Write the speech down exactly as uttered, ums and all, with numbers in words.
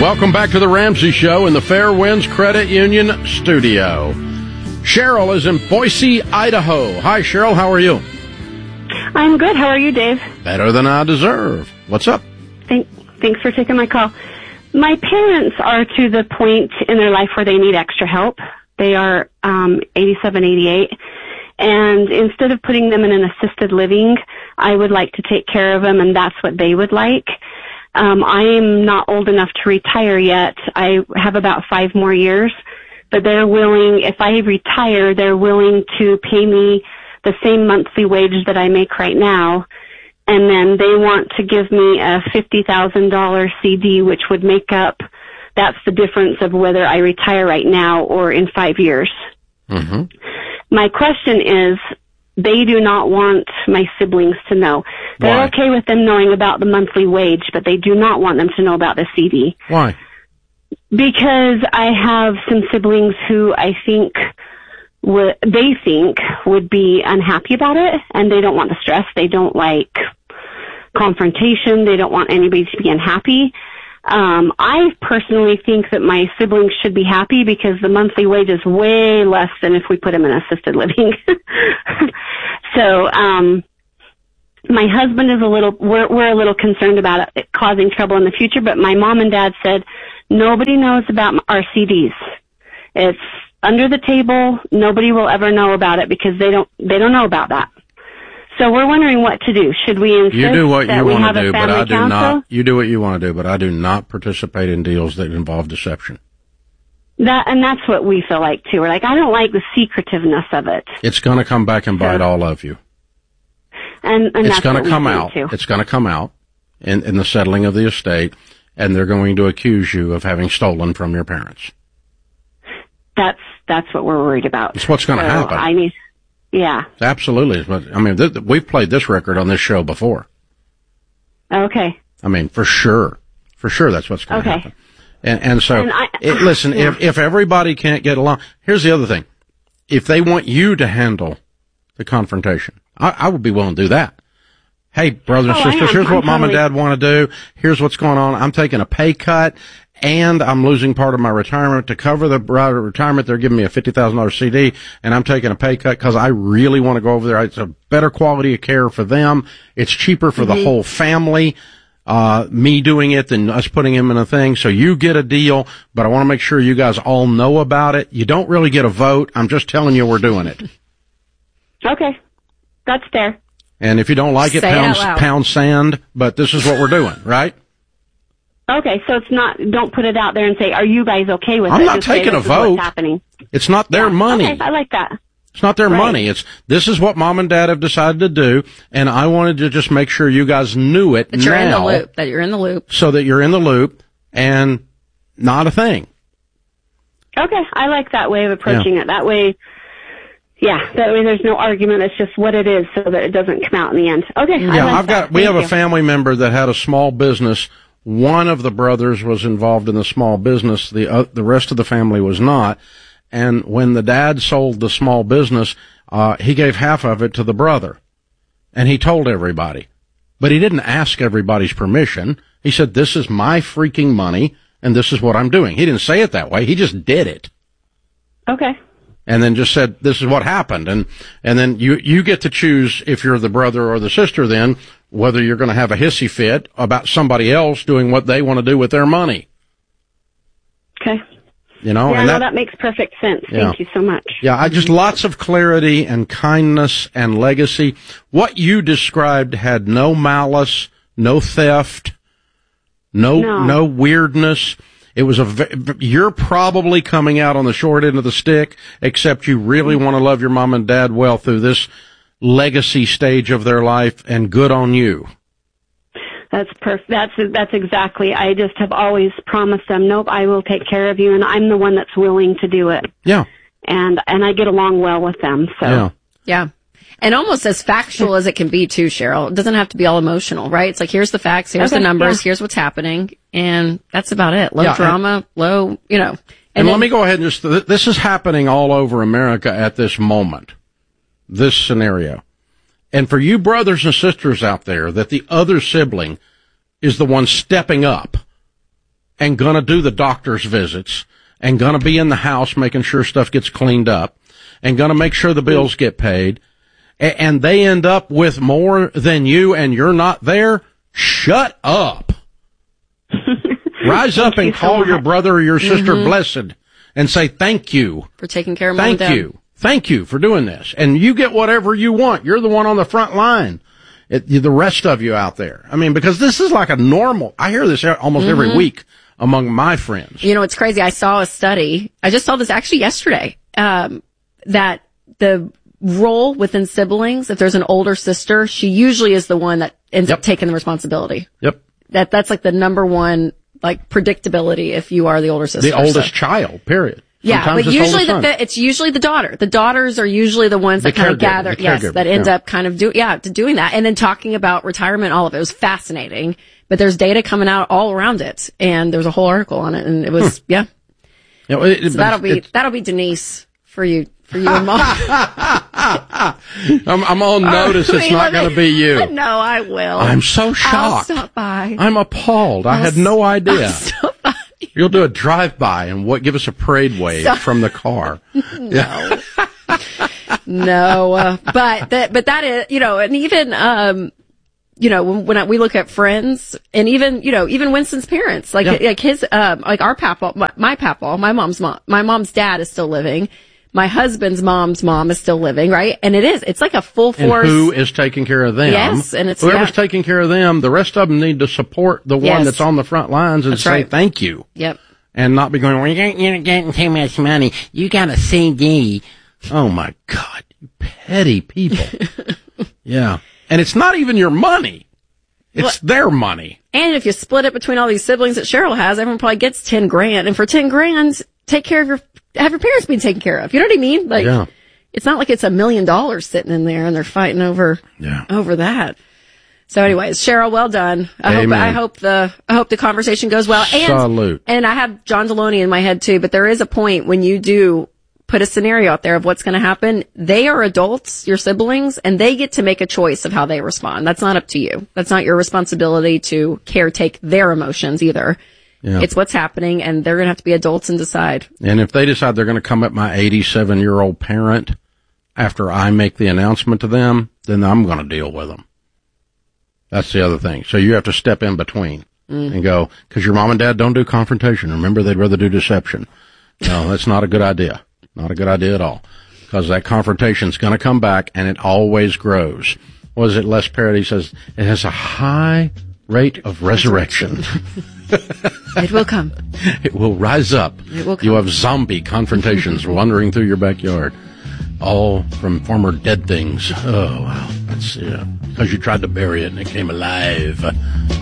Welcome back to the Ramsey Show in the Fair Winds Credit Union studio. Cheryl is in Boise, Idaho. Hi, Cheryl. How are you? I'm good. How are you, Dave? Better than I deserve. What's up? Thank, thanks for taking my call. My parents are to the point in their life where they need extra help. They are um, eighty-seven, eighty-eight. And instead of putting them in an assisted living, I would like to take care of them, and that's what they would like. Um, I am not old enough to retire yet. I have about five more years, but they're willing, if I retire, they're willing to pay me the same monthly wage that I make right now, and then they want to give me a fifty thousand dollars C D, which would make up, that's the difference of whether I retire right now or in five years. Mm-hmm. My question is, they do not want my siblings to know. They're Why? okay with them knowing about the monthly wage, but they do not want them to know about the C D. Why? Because I have some siblings who I think would, they think would be unhappy about it, and they don't want the stress. They don't like confrontation. They don't want anybody to be unhappy. Um, I personally think that my siblings should be happy because the monthly wage is way less than if we put them in assisted living. So, um, my husband is a little, we're, we're a little concerned about it causing trouble in the future, but my mom and dad said nobody knows about our C Ds. It's under the table. Nobody will ever know about it because they don't, they don't know about that. So we're wondering what to do. Should we insist You do what that you we want have to a do, but family I do council? not. You do what you want to do, but I do not participate in deals that involve deception. That, and that's what we feel like too. We're like, I don't like the secretiveness of it. It's going to come back and bite So, all of you. And, and It's that's going what to come we out. think, too. It's going to come out in, in the settling of the estate, and they're going to accuse you of having stolen from your parents. That's that's what we're worried about. It's what's going to So happen. I need, yeah. Absolutely. But I mean, th- we've played this record on this show before. Okay. I mean, for sure, for sure, that's what's going to Okay. happen. And, and so, And I- it, listen, yeah. if if everybody can't get along, here's the other thing: if they want you to handle the confrontation, I, I would be willing to do that. Hey, brothers and Oh, I sisters, am. here's what I'm mom and totally- dad want to do. Here's what's going on. I'm taking a pay cut, and I'm losing part of my retirement to cover the retirement. They're giving me a fifty thousand dollars C D, and I'm taking a pay cut because I really want to go over there. It's a better quality of care for them. It's cheaper for Mm-hmm. the whole family. Uh, me doing it than us putting him in a thing. So you get a deal, but I want to make sure you guys all know about it. You don't really get a vote. I'm just telling you we're doing it. Okay. That's fair. And if you don't like it, Say it pound, out loud. pound sand, but this is what we're doing, right? Okay, so it's not, don't put it out there and say, are you guys okay with I'm it? not Just say, taking a this is what's vote. happening. It's not their Yeah. money. Okay, I like that. It's not their Right. money. It's, this is what mom and dad have decided to do, and I wanted to just make sure you guys knew it That you're in the now, loop. That you're in the loop. so that you're in the loop and not a thing. Okay, I like that way of approaching it. That way, yeah, that way there's no argument. It's just what it is so that it doesn't come out in the end. Okay, I Yeah, like I've that. got, we Thank have you. a family member that had a small business. One of the brothers was involved in the small business. The, uh, the rest of the family was not. And when the dad sold the small business, uh, he gave half of it to the brother. And he told everybody. But he didn't ask everybody's permission. He said, this is my freaking money, and this is what I'm doing. He didn't say it that way. He just did it. Okay. And then just said, this is what happened. And, and then you, you get to choose, if you're the brother or the sister then, whether you're going to have a hissy fit about somebody else doing what they want to do with their money. Okay. You know, Yeah, and no, that, that makes perfect sense. Yeah. Thank you so much. yeah, I just lots of clarity and kindness and legacy. What you described had no malice, no theft, no, no, No. weirdness. It was a, ve- you're probably coming out on the short end of the stick, except you really want to love your mom and dad well through this legacy stage of their life, and good on you. That's perfect. That's that's exactly. I just have always promised them, nope, I will take care of you, and I'm the one that's willing to do it. Yeah. And and I get along well with them. So Yeah. Yeah. And almost as factual as it can be too, Cheryl. It doesn't have to be all emotional, right? It's like, here's the facts, here's Okay, the numbers, yeah. here's what's happening, and that's about it. Low Yeah, drama, low, you know. And, And, let then- me go ahead and just, th- this is happening all over America at this moment, this scenario. And for you brothers and sisters out there, that the other sibling is the one stepping up and going to do the doctor's visits and going to be in the house making sure stuff gets cleaned up and going to make sure the bills get paid, and they end up with more than you and you're not there, shut up. Rise up and call so your brother or your sister mm-hmm. blessed and say thank you. For taking care of mom and dad. Thank you. Thank you for doing this. And you get whatever you want. You're the one on the front line. It, the rest of you out there. I mean, because this is like a normal, I hear this almost mm-hmm. every week among my friends. You know, it's crazy. I saw a study. I just saw this actually yesterday, um, that the role within siblings, if there's an older sister, she usually is the one that ends yep. up taking the responsibility. Yep. That, that's like the number one, like, predictability if you are the older sister. The oldest so. child, period. Yeah, Sometimes but usually the, it's usually the daughter. The daughters are usually the ones that kind of gather, yes, that end yeah. up kind of do, yeah, to doing that. And then talking about retirement, all of it. It was fascinating. But there's data coming out all around it. And there's a whole article on it. And it was, hmm. yeah. You know, it, so that'll be, that'll be Denise for you, for you and Mom. I'm, I'm on notice. It's not going to be you. No, I will. I'm so shocked. I'll stop by. I'm appalled. I'll I had no idea. I'll stop by. You'll do a drive-by and what? Give us a parade wave so, from the car. No, no, uh, but that, but that is, you know, and even, um, you know, when, when I, we look at friends, and even, you know, even Winston's parents, like, yeah. like his, um, like our papa, my, my papa, my mom's mom, my mom's dad is still living. My husband's mom's mom is still living, right? And it is. It's like a full force. And who is taking care of them? Yes, and it's whoever's yeah. taking care of them. The rest of them need to support the yes. one that's on the front lines and that's say right. thank you. Yep. And not be going, well, you ain't, you ain't getting too much money. You got a C D. Oh my God, you petty people. Yeah. And it's not even your money. It's well, their money. And if you split it between all these siblings that Cheryl has, everyone probably gets ten grand. And for ten grand, take care of your, have your parents being taken care of. You know what I mean? Like, yeah. It's not like it's a million dollars sitting in there and they're fighting over, yeah. over that. So anyways, Cheryl, well done. I Amen. hope, I hope the, I hope the conversation goes well. And, Salute. And I have John Deloney in my head too, but there is a point when you do put a scenario out there of what's going to happen. They are adults, your siblings, and they get to make a choice of how they respond. That's not up to you. That's not your responsibility to caretake their emotions either. Yeah. It's what's happening, and they're going to have to be adults and decide. And if they decide they're going to come at my eighty-seven-year-old parent after I make the announcement to them, then I'm going to deal with them. That's the other thing. So you have to step in between mm. and go, because your mom and dad don't do confrontation. Remember, they'd rather do deception. No, that's not a good idea. Not a good idea at all. Because that confrontation's going to come back, and it always grows. What is it? Les Parody says, it has a high rate of resurrection. It will come. It will rise up. It will come. You have zombie confrontations wandering through your backyard. All from former dead things. Oh, wow. That's, yeah. Because you tried to bury it and it came alive.